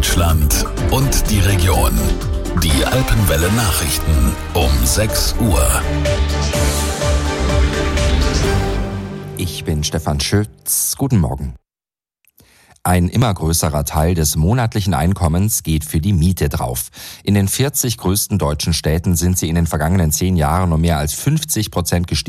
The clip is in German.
Deutschland und die Region. Die Alpenwelle Nachrichten um 6 Uhr. Ich bin Stefan Schütz. Guten Morgen. Ein immer größerer Teil des monatlichen Einkommens geht für die Miete drauf. In den 40 größten deutschen Städten sind sie in den vergangenen 10 Jahren um mehr als 50% gestiegen.